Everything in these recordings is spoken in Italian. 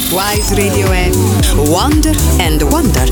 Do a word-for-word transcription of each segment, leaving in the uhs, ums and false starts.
Wise Radio è Wonder and Wonder.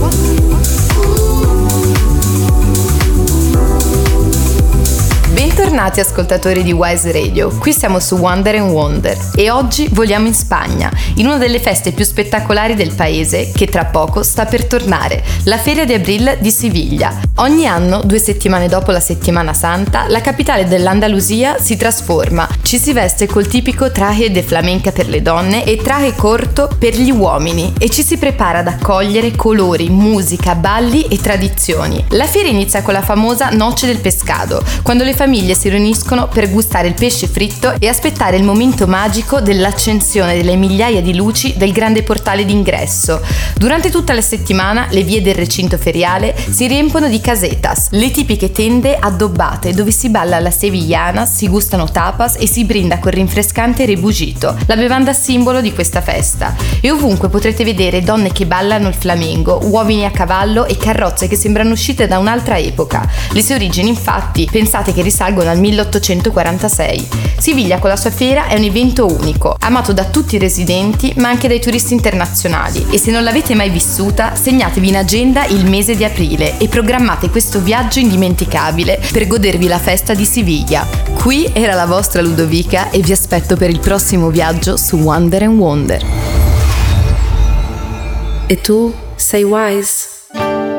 Bentornati ascoltatori di Wise Radio, qui siamo su Wonder and Wonder e oggi voliamo in Spagna, in una delle feste più spettacolari del paese che tra poco sta per tornare, la Feria de Abril di Siviglia. Ogni anno, due settimane dopo la Settimana Santa, la capitale dell'Andalusia si trasforma, ci si veste col tipico traje de flamenca per le donne e traje corto per gli uomini e ci si prepara ad accogliere colori, musica, balli e tradizioni. La fiera inizia con la famosa Noche del Pescado, quando le famiglie si riuniscono per gustare il pesce fritto e aspettare il momento magico dell'accensione delle migliaia di luci del grande portale d'ingresso. Durante tutta la settimana le vie del recinto feriale si riempiono di casetas, le tipiche tende addobbate dove si balla alla sevillana, si gustano tapas e si brinda con rinfrescante rebugito, la bevanda simbolo di questa festa. E ovunque potrete vedere donne che ballano il flamengo, uomini a cavallo e carrozze che sembrano uscite da un'altra epoca. Le sue origini, infatti, pensate che risalgono al milleottocentoquarantasei. Siviglia con la sua fiera è un evento unico, amato da tutti i residenti ma anche dai turisti internazionali, e se non l'avete mai vissuta segnatevi in agenda il mese di aprile e programmate questo viaggio indimenticabile per godervi la festa di Siviglia. Qui era la vostra Ludovica e vi aspetto per il prossimo viaggio su Wonder and Wonder. E tu sei Wise?